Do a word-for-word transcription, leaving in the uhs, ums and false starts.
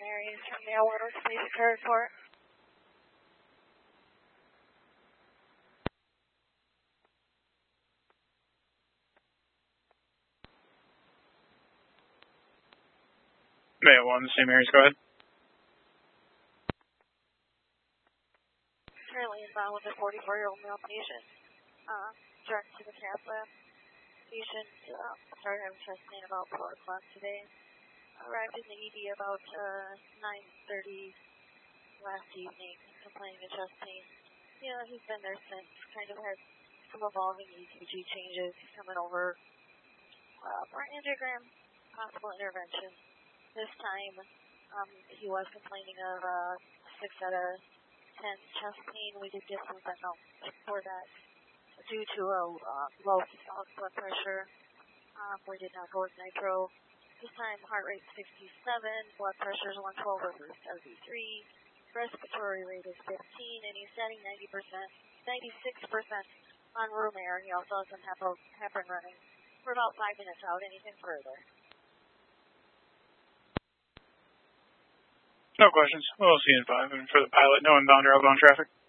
Mary's from the L one Workspace Card Report. Bay one, Saint Mary's, go ahead. Currently inbound with a forty-four-year-old male patient. Uh, direct to the cath lab. Patient uh, started having chest pain about four o'clock today. Arrived in the E D about uh, nine thirty last evening, complaining of chest pain. Yeah, he's been there since. Kind of had some evolving E K G changes. He's coming over uh, for an angiogram, possible intervention. This time, um, he was complaining of uh, six out of ten chest pain. We did get some fentanyl for that due to a uh, low systolic blood pressure. Um, we did not go with nitro. This time, heart rate sixty-seven, blood pressure is one twelve over seventy-three, respiratory rate is fifteen, and he's setting ninety percent, ninety-six percent on room air. He also has some hepa- heparin running. We're about five minutes out. Anything further? No questions. We'll see you in five. And for the pilot, no inbound or outbound traffic.